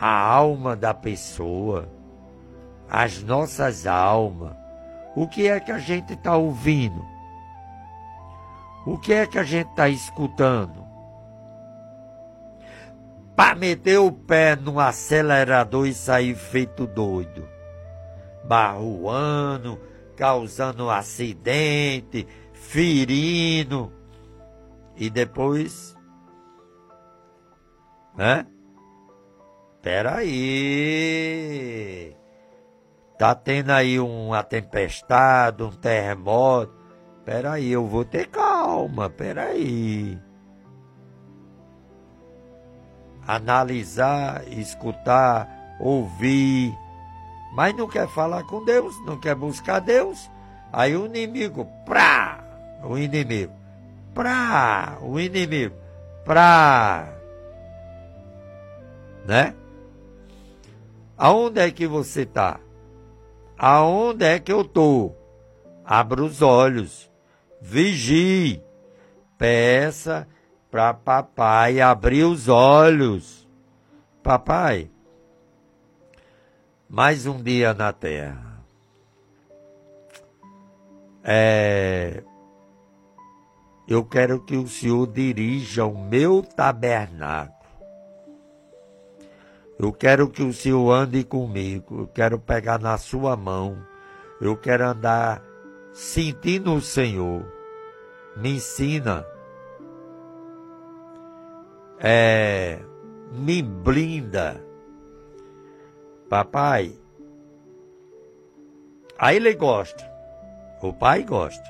a alma da pessoa, as nossas almas. O que é que a gente está ouvindo? O que é que a gente está escutando? Para meter o pé no acelerador e sair feito doido, barruando, causando acidente, ferindo, e depois, né? Peraí, tá tendo aí uma tempestade, um terremoto, peraí, eu vou ter calma, peraí. Analisar, escutar, ouvir, mas não quer falar com Deus, não quer buscar Deus. Aí o inimigo, o inimigo, né? Aonde é que você está? Aonde é que eu estou? Abra os olhos, vigie, peça para papai abrir os olhos. Papai, mais um dia na terra. Eu quero que o Senhor dirija o meu tabernáculo. Eu quero que o Senhor ande comigo. Eu quero pegar na sua mão. Eu quero andar sentindo o Senhor. Me ensina. Me blinda. Papai. Aí ele gosta. O pai gosta.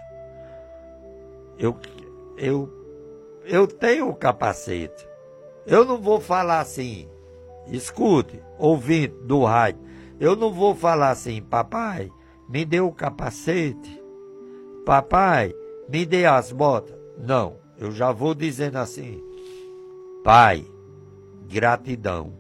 Eu tenho o capacete. Eu não vou falar assim. Escute, ouvinte do rádio. Eu não vou falar assim, papai, me dê o capacete. Papai, me dê as botas. Não, eu já vou dizendo assim. Pai, gratidão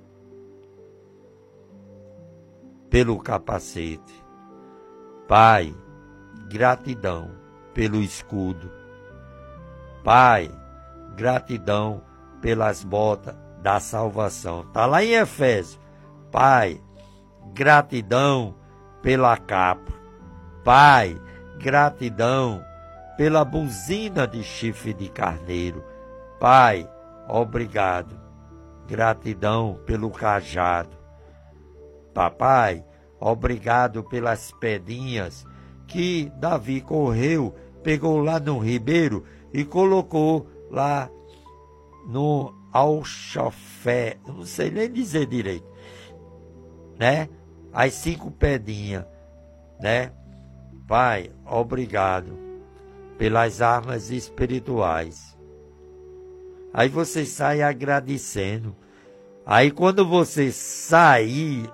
pelo capacete. Pai, gratidão pelo escudo. Pai, gratidão pelas botas da salvação. Está lá em Efésios. Pai, gratidão pela capa. Pai, gratidão pela buzina de chifre de carneiro. Pai, obrigado. Gratidão pelo cajado. Papai, obrigado pelas pedrinhas que Davi correu, pegou lá no ribeiro e colocou lá no alchofé, não sei nem dizer direito, né? As 5 pedrinhas, né? Pai, obrigado pelas armas espirituais. Aí você sai agradecendo. Aí quando você sair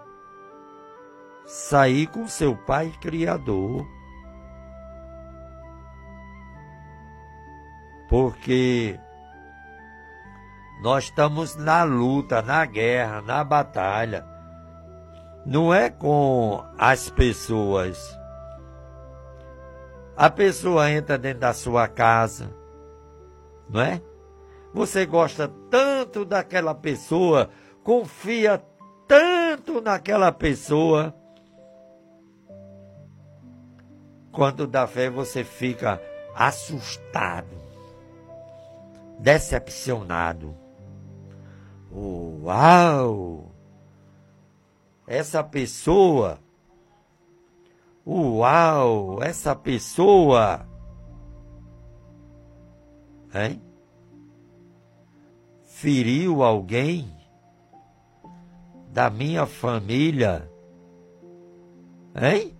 com seu Pai Criador. Porque nós estamos na luta, na guerra, na batalha. Não é com as pessoas. A pessoa entra dentro da sua casa, não é? Você gosta tanto daquela pessoa, confia tanto naquela pessoa. Quando dá fé, você fica assustado, decepcionado. Uau! Essa pessoa, hein? Feriu alguém da minha família, hein?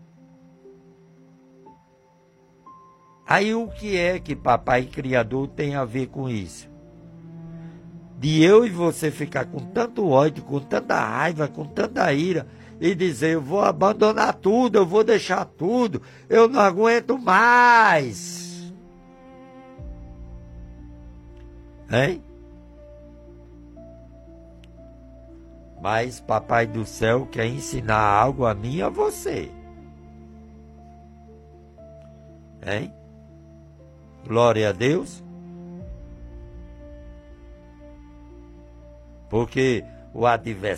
Aí o que é que Papai Criador tem a ver com isso? De eu e você ficar com tanto ódio, com tanta raiva, com tanta ira, e dizer, eu vou abandonar tudo, eu vou deixar tudo, eu não aguento mais. Hein? Mas Papai do Céu quer ensinar algo a mim e a você. Hein? Glória a Deus. Porque o adversário